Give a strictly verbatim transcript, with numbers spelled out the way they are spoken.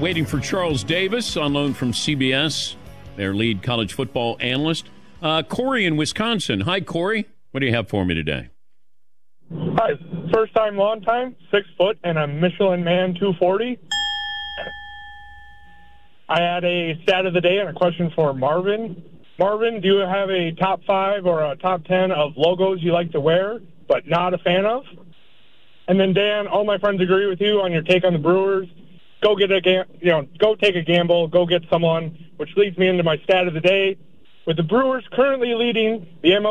Waiting for Charles Davis on loan from C B S, their lead college football analyst. Uh, Corey in Wisconsin. Hi, Corey. What do you have for me today? Hi. First time, long time, six foot, and a Michelin Man two forty. I had a stat of the day and a question for Marvin. Marvin, do you have a top five or a top ten of logos you like to wear but not a fan of? And then Dan, all my friends agree with you on your take on the Brewers. Go get a gam- you know, go take a gamble, go get someone, which leads me into my stat of the day. With the Brewers currently leading the M L